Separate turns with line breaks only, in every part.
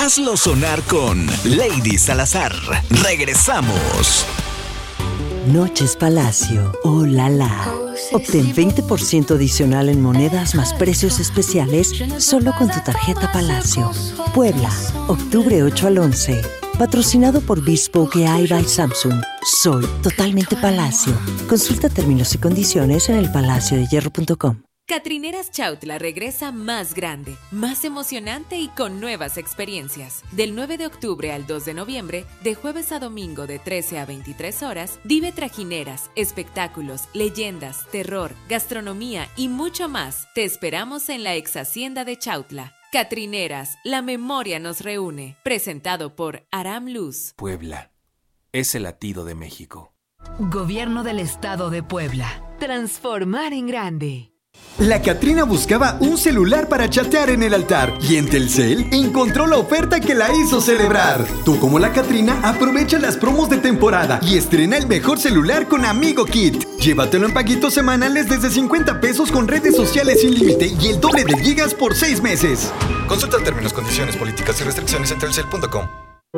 Hazlo sonar con Lady Salazar. Regresamos.
Noches Palacio. Oh, la la. Obtén 20% adicional en monedas más precios especiales solo con tu tarjeta Palacio. Puebla, octubre 8 al 11. Patrocinado por Bespoke AI by Samsung. Soy totalmente Palacio. Consulta términos y condiciones en elpalaciodehierro.com.
Catrineras Chautla regresa más grande, más emocionante y con nuevas experiencias. Del 9 de octubre al 2 de noviembre, de jueves a domingo de 13 a 23 horas, vive trajineras, espectáculos, leyendas, terror, gastronomía y mucho más. Te esperamos en la ex hacienda de Chautla. Catrineras, la memoria nos reúne. Presentado por Aram Luz.
Puebla es el latido de México.
Gobierno del Estado de Puebla. Transformar en grande.
La Catrina buscaba un celular para chatear en el altar y en Telcel encontró la oferta que la hizo celebrar. Tú, como la Catrina, aprovecha las promos de temporada y estrena el mejor celular con Amigo Kit. Llévatelo en paguitos semanales desde 50 pesos con redes sociales sin límite y el doble de gigas por 6 meses.
Consulta términos, condiciones, políticas y restricciones en telcel.com.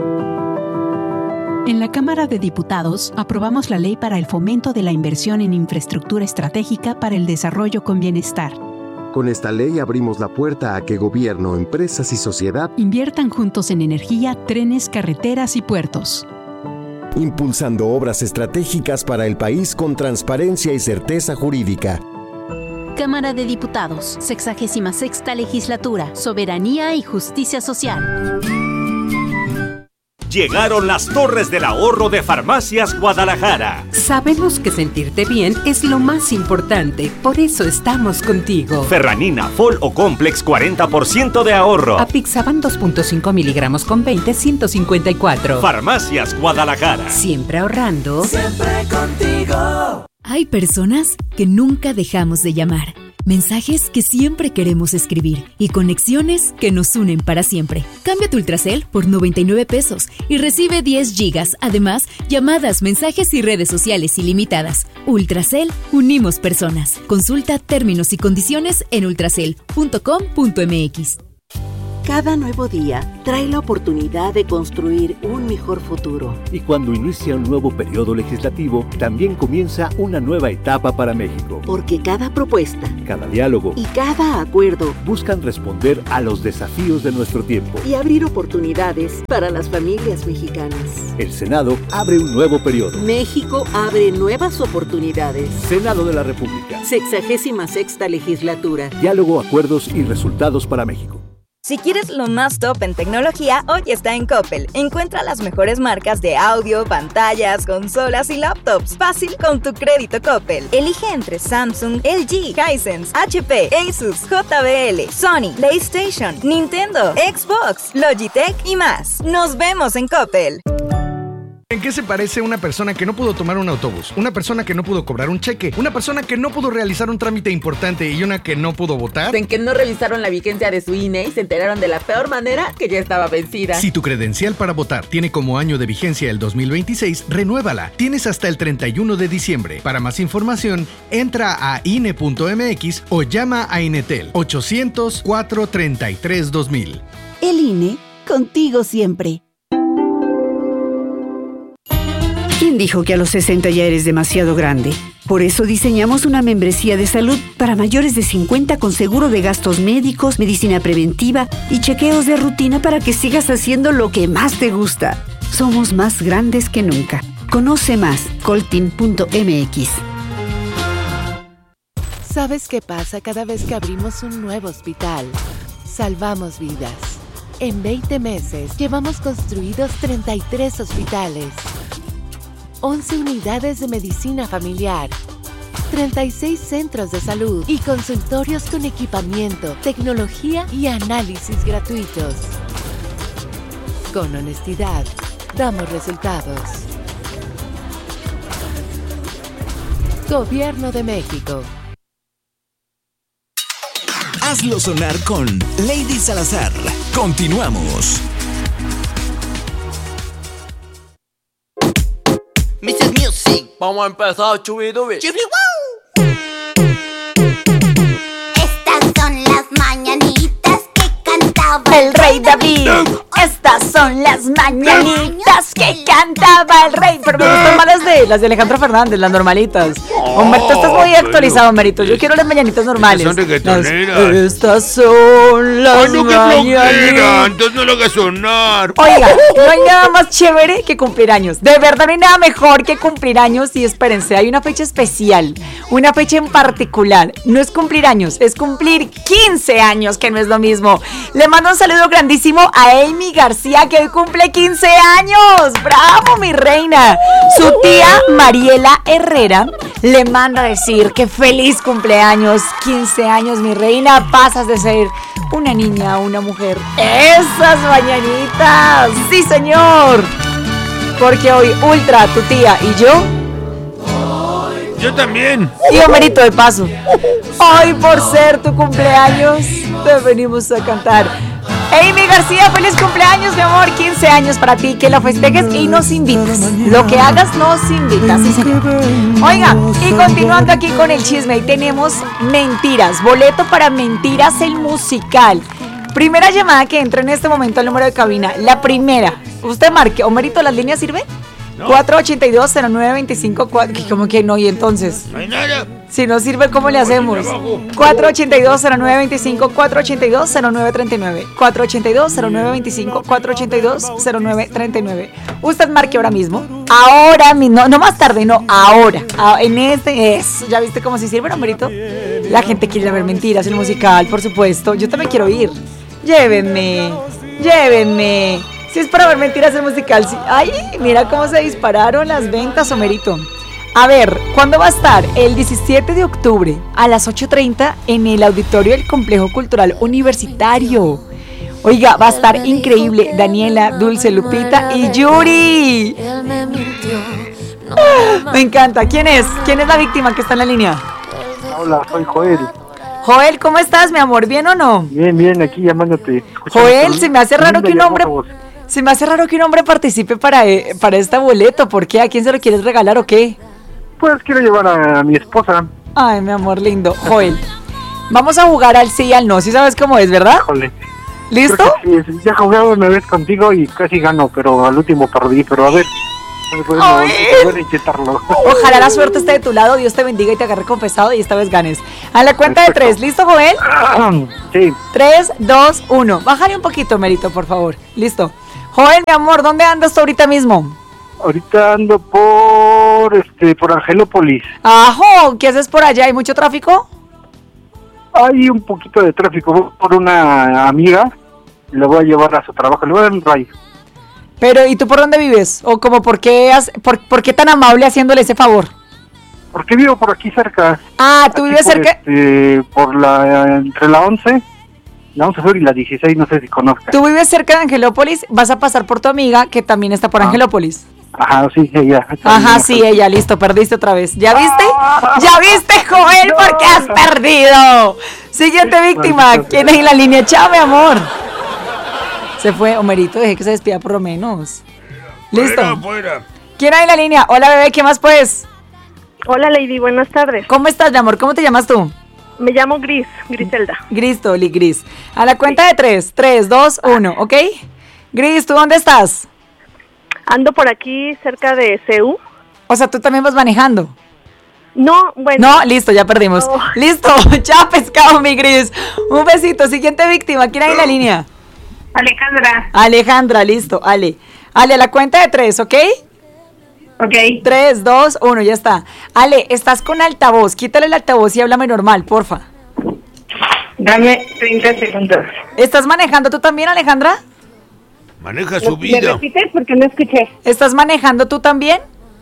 En la Cámara de Diputados aprobamos la Ley para el Fomento de la Inversión en Infraestructura Estratégica para el Desarrollo con Bienestar.
Con esta ley abrimos la puerta a que gobierno, empresas y sociedad
inviertan juntos en energía, trenes, carreteras y puertos.
Impulsando obras estratégicas para el país con transparencia y certeza jurídica.
Cámara de Diputados, 66ª Legislatura, Soberanía y Justicia Social.
Llegaron las Torres del Ahorro de Farmacias Guadalajara.
Sabemos que sentirte bien es lo más importante, por eso estamos contigo.
Ferranina, Fol o Complex, 40% de ahorro.
Apixaban 2.5 miligramos con 20, 154.
Farmacias Guadalajara.
Siempre ahorrando.
Siempre contigo.
Hay personas que nunca dejamos de llamar. Mensajes que siempre queremos escribir y conexiones que nos unen para siempre. Cambia tu Ultracel por 99 pesos y recibe 10 gigas. Además, llamadas, mensajes y redes sociales ilimitadas. Ultracel, unimos personas. Consulta términos y condiciones en ultracel.com.mx.
Cada nuevo día trae la oportunidad de construir un mejor futuro.
Y cuando inicia un nuevo periodo legislativo, también comienza una nueva etapa para México.
Porque cada propuesta,
cada diálogo
y cada acuerdo
buscan responder a los desafíos de nuestro tiempo
y abrir oportunidades para las familias mexicanas.
El Senado abre un nuevo periodo.
México abre nuevas oportunidades.
Senado de la República.
66ª Legislatura.
Diálogo, acuerdos y resultados para México.
Si quieres lo más top en tecnología, hoy está en Coppel. Encuentra las mejores marcas de audio, pantallas, consolas y laptops. Fácil con tu crédito Coppel. Elige entre Samsung, LG, Hisense, HP, Asus, JBL, Sony, PlayStation, Nintendo, Xbox, Logitech y más. Nos vemos en Coppel.
¿En qué se parece una persona que no pudo tomar un autobús? Una persona que no pudo cobrar un cheque, una persona que no pudo realizar un trámite importante y una que no pudo votar.
En que no revisaron la vigencia de su INE y se enteraron de la peor manera que ya estaba vencida.
Si tu credencial para votar tiene como año de vigencia el 2026, renuévala. Tienes hasta el 31 de diciembre. Para más información, entra a INE.mx o llama a Inetel 800-433-2000.
El INE, contigo siempre.
¿Quién dijo que a los 60 ya eres demasiado grande? Por eso diseñamos una membresía de salud para mayores de 50 con seguro de gastos médicos, medicina preventiva y chequeos de rutina para que sigas haciendo lo que más te gusta. Somos más grandes que nunca. Conoce más, coltin.mx.
¿Sabes qué pasa cada vez que abrimos un nuevo hospital? Salvamos vidas. En 20 meses llevamos construidos 33 hospitales. 11 unidades de medicina familiar, 36 centros de salud y consultorios con equipamiento, tecnología y análisis gratuitos. Con honestidad, damos resultados. Gobierno de México.
Hazlo sonar con Lady Salazar. Continuamos.
Mrs. Music. Vamos a empezar, chubidubi.
Estas son las mañanitas que canta
el rey David. Estas son las mañanitas que cantaba el rey. Pero me gustan más las de Alejandro Fernández, las normalitas. Humberto, estás muy actualizado, Humberto. Yo quiero las mañanitas normales.
Son reggaetoneras.
Estas son las mañanitas.
Entonces no lo hagas sonar.
Oiga, no hay nada más chévere que cumplir años. De verdad no hay nada mejor que cumplir años. Y espérense, hay una fecha especial, una fecha en particular. No es cumplir años, es cumplir 15 años, que no es lo mismo. Le mando un saludo grandísimo a Amy García, que hoy cumple 15 años. ¡Bravo, mi reina! Su tía Mariela Herrera le manda a decir que feliz cumpleaños. 15 años, mi reina. Pasas de ser una niña a una mujer. ¡Esas mañanitas! ¡Sí, señor! Porque hoy Ultra, tu tía y
yo también.
Y Homerito de paso. Hoy, por ser tu cumpleaños, te venimos a cantar. Amy García, feliz cumpleaños, mi amor. 15 años para ti, que lo festejes y nos invites. Lo que hagas, nos invitas. Sí, señor. Oiga, y continuando aquí con el chisme, ahí tenemos Mentiras. Boleto para Mentiras, el musical. Primera llamada que entra en este momento al número de cabina. La primera. Usted marque. Homerito, ¿las líneas sirven? No. 482-0925. ¿Cómo que no? ¿Y entonces?
No hay nada.
Si no sirve, ¿cómo le hacemos? 482-0925, 482-0939, 482-0925, 482-0939. Usted marque ahora mismo. Ahora mismo, no más tarde, no, ahora. En ¿ya viste cómo se sirve, Homerito? La gente quiere ver Mentiras, el musical, por supuesto. Yo también quiero ir. Llévenme. Si es para ver Mentiras, el musical, sí. Ay, mira cómo se dispararon las ventas, Homerito. A ver, ¿cuándo va a estar? El 17 de octubre a las 8:30 en el auditorio del Complejo Cultural Universitario. Oiga, va a estar increíble. Daniela, Dulce, Lupita y Yuri. Me encanta. ¿Quién es? ¿Quién es la víctima que está en la línea?
Hola, soy Joel.
Joel, ¿cómo estás, mi amor? ¿Bien o no?
Bien, aquí llamándote.
Joel, se me hace raro que un hombre... Se me hace raro que un hombre participe para este boleto. ¿Por qué? ¿A quién se lo quieres regalar o qué?
Pues quiero llevar a mi esposa.
Ay, mi amor lindo. Joel, vamos a jugar al sí y al no. ¿Sí sabes cómo es, verdad?
Híjole.
¿Listo?
Sí, ya he jugado una vez contigo y casi gano, pero al último perdí. Pero a ver, voy a intentarlo.
Ojalá la suerte esté de tu lado, Dios te bendiga y te agarre confesado y esta vez ganes. A la cuenta de 3, ¿listo, Joel?
Sí.
3, 2, 1. Bájale un poquito, Merito, por favor. Listo. Joel, mi amor, ¿dónde andas tú ahorita mismo?
Ahorita ando por Angelópolis.
¡Ajo! ¿Qué haces por allá? ¿Hay mucho tráfico?
Hay un poquito de tráfico. Voy por una amiga, le voy a llevar a su trabajo, le voy a dar un rayo.
Pero, ¿y tú por dónde vives? ¿O como por qué tan amable haciéndole ese favor?
Porque vivo por aquí cerca.
Ah, ¿tú vives cerca?
Entre la 11 Sur y la 16, no sé si conozcas.
¿Tú vives cerca de Angelópolis? Vas a pasar por tu amiga, que también está por Angelópolis.
Ajá, sí, ella.
Ajá, sí, ella, listo, perdiste otra vez. ¿Ya viste? ¿Ya viste, Joel? ¿Por qué has perdido? Siguiente víctima. ¿Quién es en la línea? Chao, mi amor. Se fue, Homerito, dejé que se despida por lo menos. Listo.
Fuera.
¿Quién hay en la línea? Hola, bebé, ¿qué más pues?
Hola, Lady, buenas tardes.
¿Cómo estás, mi amor? ¿Cómo te llamas tú?
Me llamo Griselda.
Gris. A la cuenta de 3, 3, 2, 1, ¿ok? Gris, ¿tú dónde estás?
Ando por aquí cerca de CU.
O sea, ¿tú también vas manejando?
No, bueno.
No, listo, ya perdimos. No. Listo, ya pescado, mi Gris. Un besito. Siguiente víctima, ¿quién hay en la línea? Alejandra, listo, Ale, a la cuenta de 3, ¿ok?
Ok.
3, 2, 1, ya está. Ale, estás con altavoz, quítale el altavoz y háblame normal, porfa.
Dame 30 segundos.
¿Estás manejando tú también, Alejandra?
Maneja su vida.
¿Me repites? Porque no escuché.
¿Estás manejando tú también?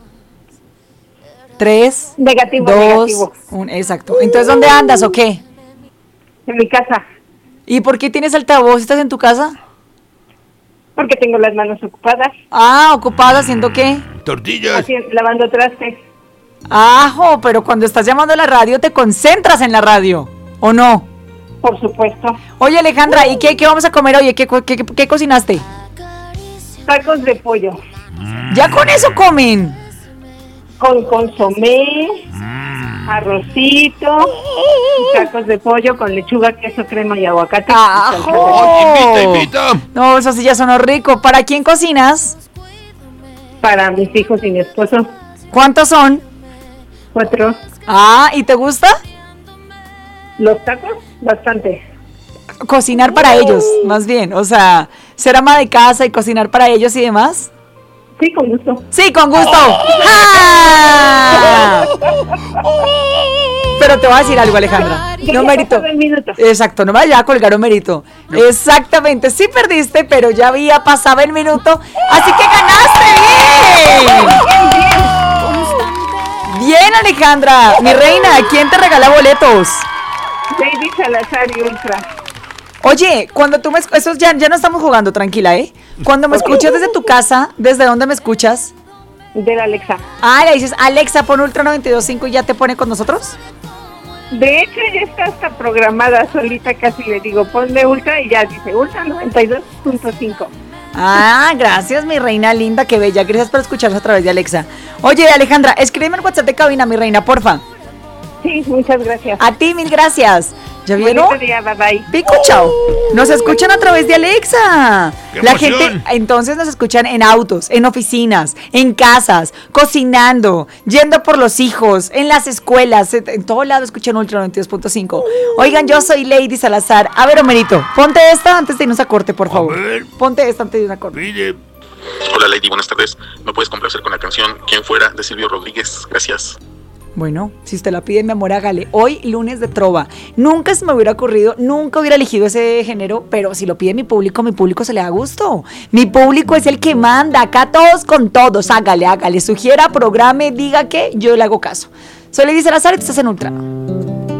3,
negativo,
2, 1, exacto. Entonces, ¿dónde andas o qué?
En mi casa.
¿Y por qué tienes altavoz? ¿Estás en tu casa?
Porque tengo las manos ocupadas.
Ah, ¿ocupadas haciendo qué?
Tortillas.
Lavando trastes.
Ajo, pero cuando estás llamando a la radio te concentras en la radio, ¿o no?
Por supuesto.
Oye, Alejandra, ¿y qué vamos a comer hoy? ¿Qué cocinaste?
Tacos de pollo.
¿Ya con eso comen?
Con consomé. arrocito, tacos de pollo con lechuga, queso, crema y aguacate.
Invita.
No, eso sí ya sonó rico. ¿Para quién cocinas?
Para mis hijos y mi esposo.
¿Cuántos son?
4.
Ah, ¿y te gusta?
Los tacos, bastante.
Cocinar para ellos, más bien. O sea, ser ama de casa y cocinar para ellos y demás.
Sí, con gusto.
Sí, con gusto. ¡Ah! Pero te voy a decir algo, Alejandra. No mérito. Exacto, no me vaya a colgar un mérito. No. Exactamente, sí perdiste, pero ya había pasado el minuto. Así que ganaste. Bien, Alejandra. Mi reina, ¿quién te regala boletos?
Lady Salazar y Ultra.
Oye, cuando tú me... Eso ya no estamos jugando, tranquila, ¿eh? Cuando me escuchas desde tu casa, ¿desde dónde me escuchas?
De la Alexa.
Ah, le dices, Alexa, pon Ultra 92.5 y ya te pone con nosotros.
De hecho, ya está hasta programada solita, casi le digo, ponme Ultra y ya dice Ultra 92.5.
Ah, gracias, mi reina linda, qué bella. Gracias por escucharnos a través de Alexa. Oye, Alejandra, escríbeme el WhatsApp de cabina, mi reina, porfa.
Sí, muchas gracias.
A ti, mil gracias. ¿Ya vieron?
Bonito día, bye bye.
Pico, chao. Nos escuchan a través de Alexa. La
emoción!
gente, entonces nos escuchan en autos, en oficinas, en casas, cocinando, yendo por los hijos, en las escuelas, en todo lado escuchan Ultra 92.5. Oigan, yo soy Lady Salazar. A ver, Homerito, ponte esta antes de irnos a corte, por favor. Ponte esta antes de irnos a corte.
Hola, Lady, buenas tardes. ¿Me puedes complacer con la canción Quien Fuera de Silvio Rodríguez? Gracias.
Bueno, si usted la pide, mi amor, hágale. Hoy, lunes de trova. Nunca se me hubiera ocurrido, nunca hubiera elegido ese género, pero si lo pide mi público se le da gusto. Mi público es el que manda. Acá todos con todos. Hágale. Sugiera, programe, diga que yo le hago caso. Soy Lady Salazar y tú estás en Ultra.